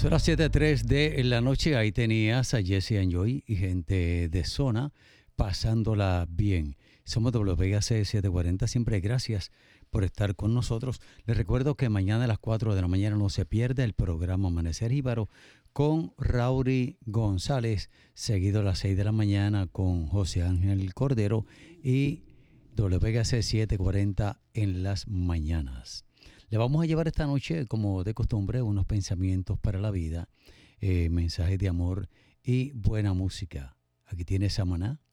Son las 7:03 de la noche. Ahí tenías a Jesse and Joy y gente de zona pasándola bien. Somos WPAC 740. Siempre gracias por estar con nosotros. Les recuerdo que mañana a las 4 de la mañana no se pierde el programa Amanecer Jíbaro con Rauri González, seguido a las 6 de la mañana con José Ángel Cordero y WPAC 740 en las mañanas. Le vamos a llevar esta noche, como de costumbre, unos pensamientos para la vida, mensajes de amor y buena música. Aquí tiene Samaná